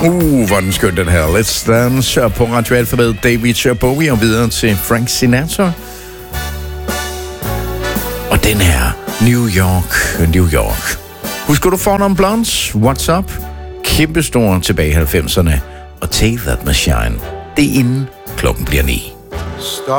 Hvor den skøn, den her. Let's Dance på Radio Alpha med David Bowie og videre til Frank Sinatra. Og den her, New York, New York. Husker du Fornum Blondes? What's Up? Kæmpestor tilbage i 90'erne. Og Take That Machine. Det er inden klokken bliver 9.